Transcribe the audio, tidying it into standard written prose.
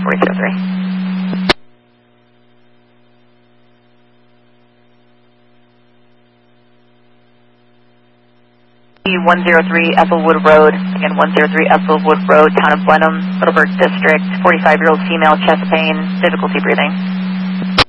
4003. 103 Ethelwood Road, again 103 Ethelwood Road, Town of Blenheim, Middleburg District, 45-year-old female, chest pain, difficulty breathing.